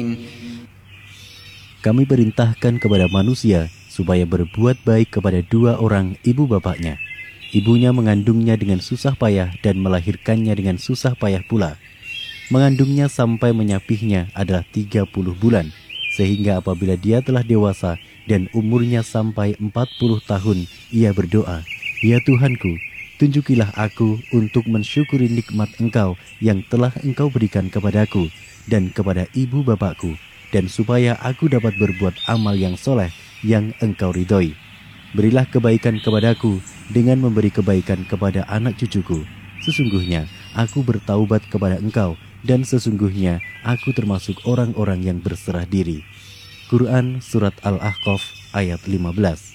Kami perintahkan kepada manusia supaya berbuat baik kepada dua orang ibu bapaknya. Ibunya mengandungnya dengan susah payah dan melahirkannya dengan susah payah pula. Mengandungnya sampai menyapihnya adalah 30 bulan, sehingga apabila dia telah dewasa dan umurnya sampai 40 tahun, ia berdoa, "Ya Tuhanku, tunjukilah aku untuk mensyukuri nikmat Engkau yang telah Engkau berikan kepadaku dan kepada ibu bapakku, dan supaya aku dapat berbuat amal yang soleh yang Engkau ridhoi. Berilah kebaikan kepadaku dengan memberi kebaikan kepada anak cucuku. Sesungguhnya aku bertaubat kepada Engkau, dan sesungguhnya aku termasuk orang-orang yang berserah diri." Quran Surat Al-Ahqaf ayat 15.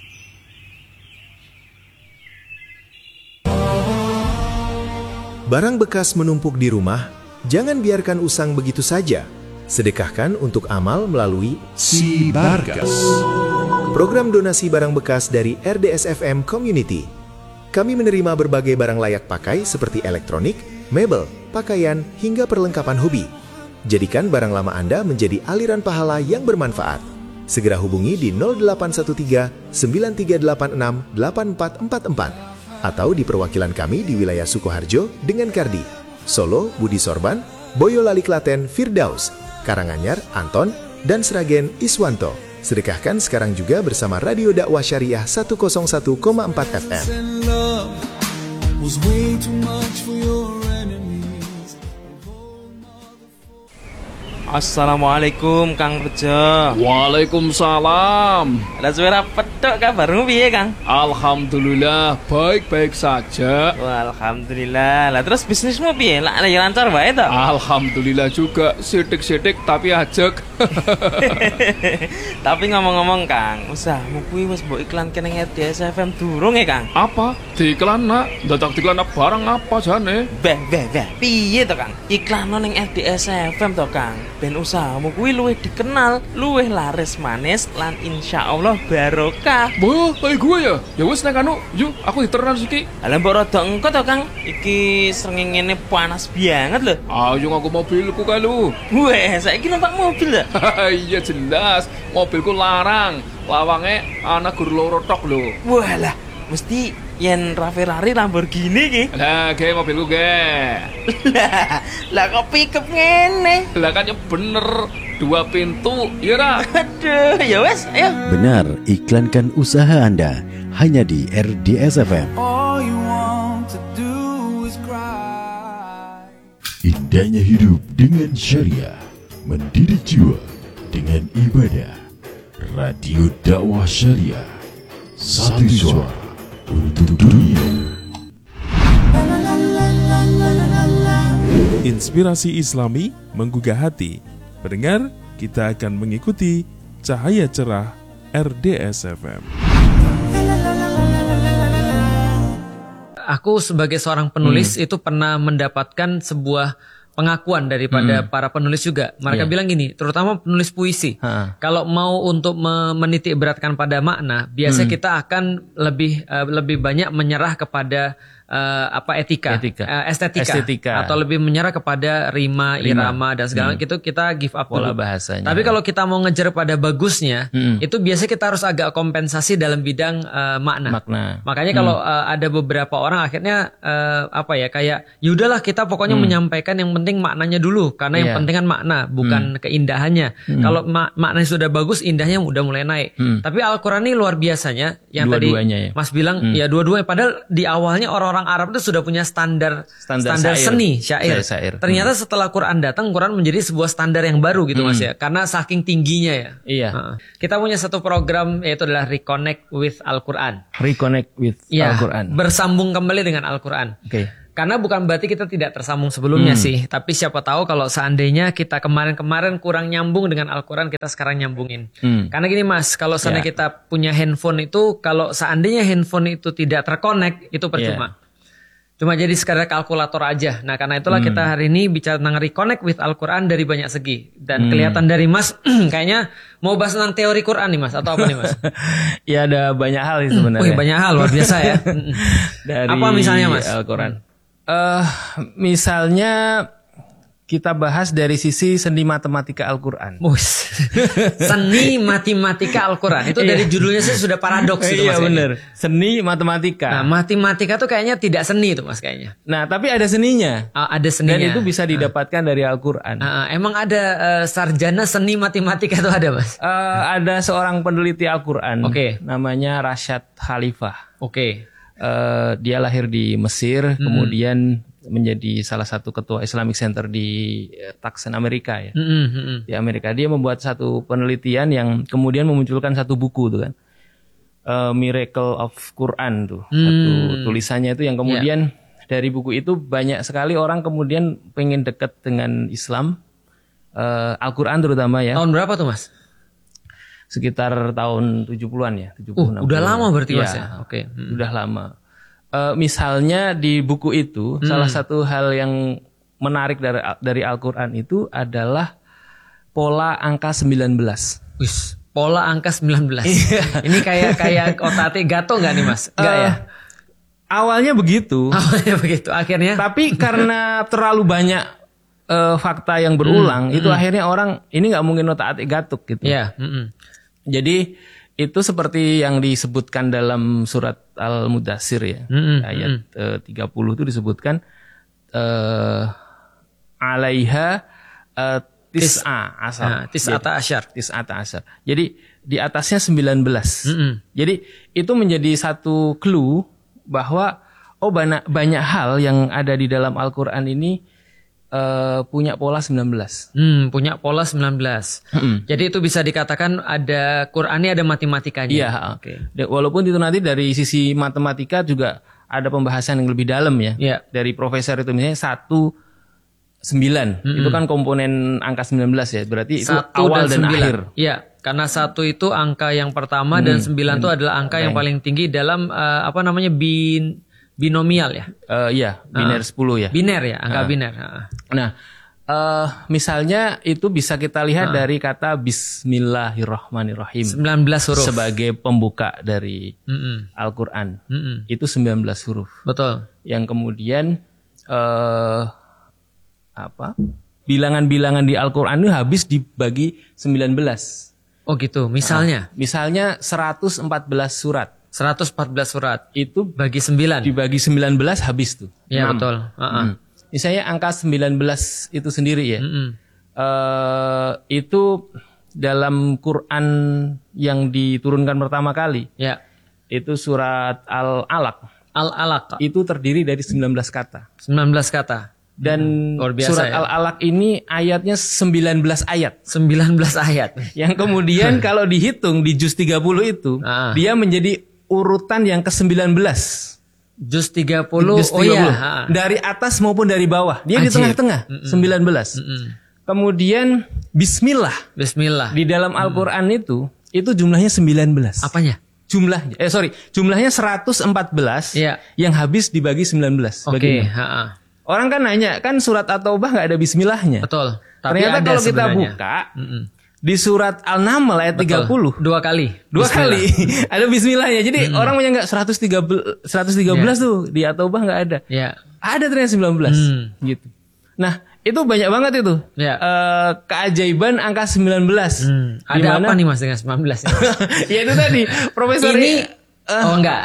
Barang bekas menumpuk di rumah, jangan biarkan usang begitu saja. Sedekahkan untuk amal melalui Si Barkas. program donasi barang bekas dari RDSFM Community. Kami menerima berbagai barang layak pakai seperti elektronik, mebel, pakaian, hingga perlengkapan hobi. Jadikan barang lama Anda menjadi aliran pahala yang bermanfaat. Segera hubungi di 0813 9386 8444 atau di perwakilan kami di wilayah Sukoharjo dengan Kardi, Solo, Budi Sorban, Boyolali Klaten, Firdaus, Karanganyar, Anton, dan Sragen, Iswanto. Sedekahkan sekarang juga bersama Radio Dakwah Syariah 101,4 FM. Assalamualaikum Kang Rejo. Waalaikumsalam. Lah suara pedok kabarmu piye Kang? Alhamdulillah baik-baik saja. Wah, alhamdulillah. Lah terus bisnismu piye? Lah ya lancar wae to? Alhamdulillah juga sidik-sidik tapi ajek. Tapi ngomong-ngomong Kang, usahamu kuwi wis mbok iklanke ning RDS FM durung ya Kang? Apa? Diiklan nak? Dadak diiklan barang apa jane? Beh. Piye to Kang? Iklan ning RDS FM to Kang. Ben usahamu kuwi luwih dikenal, luwih laris manis lan insyaallah barokah. Boh, kayak gue ya? Ya wis nek anu, yuk aku diteran iki. Lah mbok rada engko to Kang. Iki srengenge panas banget lho. Ayo ngaku mobilku kae lu. Weh, saiki numpak mobil ya? Iya jelas, mobilku larang. Lawange ana gur loro tok lho. Walah, mesti yen Ferrari Lamborghini ki. Lah, ge mobilku ge. Lah kok pickup ngene? Lah kan ya bener, 2 pintu, ya ra? Aduh, ya wes, ayo. Benar, iklankan usaha Anda hanya di RDS FM. Indahnya hidup dengan syariah, mendidik jiwa dengan ibadah. Radio Dakwah Syariah, satu suara untuk dunia. Inspirasi Islami menggugah hati. Pendengar, kita akan mengikuti cahaya cerah RDS FM. Aku sebagai seorang penulis itu pernah mendapatkan sebuah pengakuan daripada para penulis juga. Mereka bilang gini, terutama penulis puisi. Kalau mau untuk menitik beratkan pada makna, biasanya kita akan lebih banyak menyerah kepada estetika atau lebih menyerah kepada rima, irama dan segala itu kita give up pola dulu. bahasanya. Tapi kalau kita mau ngejar pada bagusnya, itu biasanya kita harus agak kompensasi dalam bidang makna. Makanya kalau ada beberapa orang akhirnya kayak yaudahlah kita pokoknya menyampaikan yang penting maknanya dulu, karena yang penting kan makna bukan keindahannya. Kalau maknanya sudah bagus, indahnya udah mulai naik. Tapi Al-Quran ini luar biasanya yang tadi Mas bilang ya dua-duanya, padahal di awalnya orang Arab itu sudah punya standar seni syair. Ternyata setelah Quran datang, Quran menjadi sebuah standar yang baru gitu Mas ya, karena saking tingginya ya. Iya. Kita punya satu program yaitu adalah Reconnect with Al-Quran. Reconnect with Al-Quran. Bersambung kembali dengan Al-Quran. Karena bukan berarti kita tidak tersambung sebelumnya sih, tapi siapa tahu kalau seandainya kita kemarin-kemarin kurang nyambung dengan Al-Quran, kita sekarang nyambungin. Karena gini Mas, kalau seandainya kita punya handphone itu, kalau seandainya handphone itu tidak terkonek, itu percuma. Cuma jadi sekadar kalkulator aja. Nah karena itulah kita hari ini bicara tentang reconnect with Al-Quran dari banyak segi. Dan kelihatan dari Mas kayaknya mau bahas tentang teori Quran nih Mas, atau apa nih Mas? Ya ada banyak hal sih sebenarnya. Banyak hal, luar biasa ya. Dari apa misalnya Mas? Al-Quran. Misalnya kita bahas dari sisi seni matematika Al-Quran. Seni matematika Al-Quran. Itu dari judulnya sih sudah paradoks itu Mas. Iya benar. Seni matematika. Nah, matematika tuh kayaknya tidak seni itu Mas kayaknya. Nah, tapi ada seninya. Ada seninya. Dan itu bisa didapatkan dari Al-Quran. Emang ada sarjana seni matematika itu ada Mas? Ada seorang peneliti Al-Quran. Oke. Namanya Rashad Khalifah. Oke. Dia lahir di Mesir, kemudian menjadi salah satu ketua Islamic Center di Tucson, Amerika ya. Di Amerika dia membuat satu penelitian yang kemudian memunculkan satu buku tuh kan. Miracle of Quran tuh. Satu tulisannya itu yang kemudian dari buku itu banyak sekali orang kemudian pengen dekat dengan Islam. Al-Quran terutama ya. Tahun berapa tuh Mas? Sekitar tahun 70-an ya. 70, udah lama berarti Mas ya? Oke. Udah lama. Misalnya di buku itu salah satu hal yang menarik dari Al-Quran itu adalah pola angka 19. Wis, pola angka 19. Ini kayak otak gato nggak nih Mas? Nggak ya? Awalnya begitu. Akhirnya. Tapi karena terlalu banyak fakta yang berulang, itu akhirnya orang ini nggak mungkin otak-atik gatuk gitu. Iya. Jadi itu seperti yang disebutkan dalam surat Al-Mudaththir ya. Ayat 30 itu disebutkan alaiha tis'ata asyar. Jadi di atasnya 19. Jadi itu menjadi satu clue bahwa banyak hal yang ada di dalam Al-Quran ini punya pola 19. Punya pola 19. Jadi itu bisa dikatakan ada Qur'annya ada matematikanya. Iya. Okay. Walaupun itu nanti dari sisi matematika juga ada pembahasan yang lebih dalam ya. Dari profesor itu misalnya 1, 9. Itu kan komponen angka 19 ya. Berarti itu awal dan akhir. Iya. Karena 1 itu angka yang pertama dan 9 itu adalah angka yang paling tinggi dalam binomial ya? Iya, biner 10 ya. Biner ya, angka biner. Nah, misalnya itu bisa kita lihat dari kata Bismillahirrahmanirrahim. 19 huruf. Sebagai pembuka dari Al-Quran. Itu 19 huruf. Betul. Yang kemudian bilangan-bilangan di Al-Quran itu habis dibagi 19. Oh gitu, misalnya? Misalnya 114 surat. 114 surat. Itu bagi 9. Dibagi 19 habis tuh. Iya betul. Misalnya angka 19 itu sendiri ya. Itu dalam Quran yang diturunkan pertama kali. Ya. Itu surat Al-Alaq. Itu terdiri dari 19 kata. 19 kata. Dan surat Al-Alaq ini ayatnya 19 ayat. 19 ayat. Yang kemudian kalau dihitung di juz 30 itu, dia menjadi urutan yang ke-19. Juz 30. Dari atas maupun dari bawah. Dia di tengah-tengah. 19. Kemudian Bismillah. Di dalam Al-Quran itu jumlahnya 19. Apanya? Jumlahnya 114 yang habis dibagi 19. Oke. Orang kan nanya, kan surat At-Taubah gak ada bismillahnya. Betul. Ternyata kalau kita buka di surat Al-Naml ayat 30 dua kali ada bismillahnya. Jadi orang punya 113 tuh di At-Taubah gak ada. Ada ternyata 19 gitu. Nah itu banyak banget itu keajaiban angka 19. Ada apa nih Mas dengan 19? Ya itu tadi Profesor ini enggak.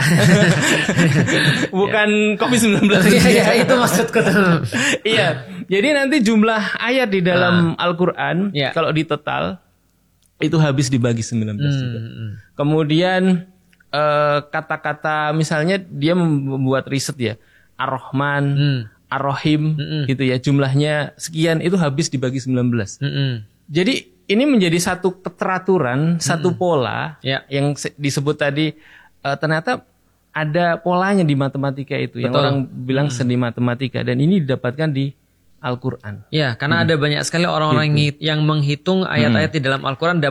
Bukan COVID-19. Iya, itu maksudku tuh. Iya. Jadi nanti jumlah ayat di dalam Al-Qur'an kalau ditotal itu habis dibagi 19 juga. Kemudian kata-kata misalnya dia membuat riset ya. Ar-Rahman, Ar-Rahim gitu ya. Jumlahnya sekian itu habis dibagi 19. Jadi ini menjadi satu keteraturan, satu pola yang disebut tadi. Ternyata ada polanya di matematika itu. Yang orang bilang seni matematika. Dan ini didapatkan di Al-Quran. Ya, karena ada banyak sekali orang-orang yang menghitung ayat-ayat di dalam Al-Quran